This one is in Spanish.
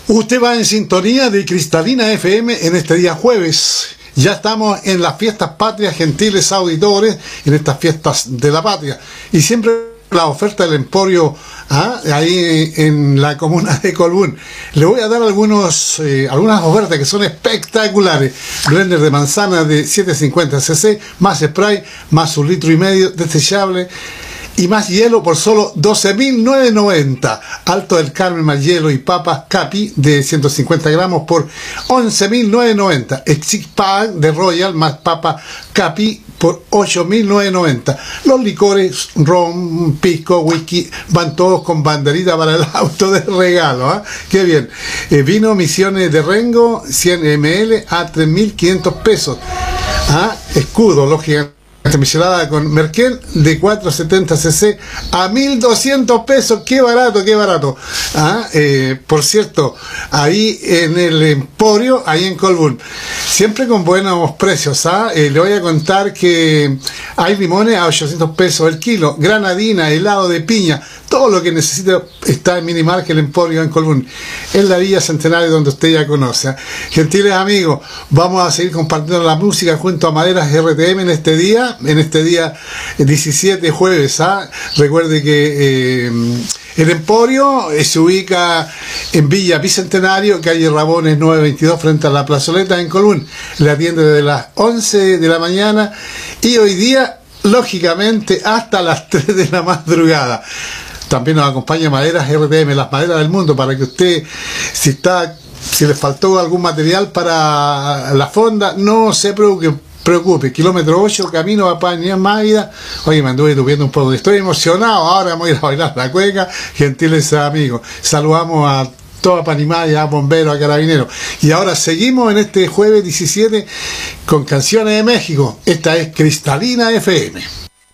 Usted va en sintonía de Cristalina FM en este día jueves. Ya estamos en las fiestas patrias, gentiles auditores, en estas fiestas de la patria. Y siempre la oferta del Emporio, ahí en la comuna de Colbún. Le voy a dar algunas ofertas que son espectaculares. Blender de manzana de 750 cc, más spray, más 1,5 litros desechable. Y más hielo por solo 12.990. Alto del Carmen más hielo y papas Capi de 150 gramos por 11.990. Exit Pack de Royal más papa Capi por 8.990. Los licores, ron, pisco, whisky, van todos con banderita para el auto de regalo. Qué bien. Vino Misiones de Rengo, 100 ml a 3.500 pesos. Escudo, lógicamente. Michelada con Merkel de 470 cc a 1.200 pesos. Qué barato, qué barato. Por cierto, ahí en el Emporio, ahí en Colbún, siempre con buenos precios. Le voy a contar que hay limones a 800 pesos el kilo, granadina, helado de piña, todo lo que necesita está en Minimarket, el Emporio en Colbún, en la Villa Centenario, donde usted ya conoce. Gentiles amigos, vamos a seguir compartiendo la música junto a Maderas RTM en este día 17 jueves. Recuerde que el Emporio se ubica en Villa Bicentenario, calle Rabones 922, frente a la plazoleta en Colbún. Le atiende desde las 11 de la mañana y hoy día, lógicamente, hasta las 3 de la madrugada. También nos acompaña Maderas RTM, las maderas del mundo, para que usted, si le faltó algún material para la fonda, no se preocupe. Kilómetro 8, camino a Paña Mávida. Oye, me anduve tuviendo un poco, estoy emocionado, ahora vamos a ir a bailar la cueca. Gentiles amigos, saludamos a toda Panimaya, a bomberos, a carabineros. Y ahora seguimos en este jueves 17 con canciones de México. Esta es Cristalina FM.